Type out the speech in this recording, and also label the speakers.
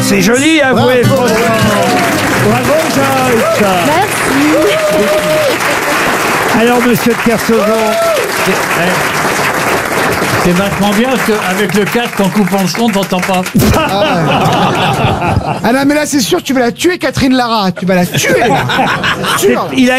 Speaker 1: C'est joli, avouez. Bravo, Joyce. Alors, monsieur de Kersauzon.
Speaker 2: C'est vachement bien parce qu'avec le casque, en coupant le son, t'entends pas.
Speaker 3: Ah non, mais là, c'est sûr, tu vas la tuer, Catherine Lara. Tu vas la tuer. Sûr.
Speaker 1: Il a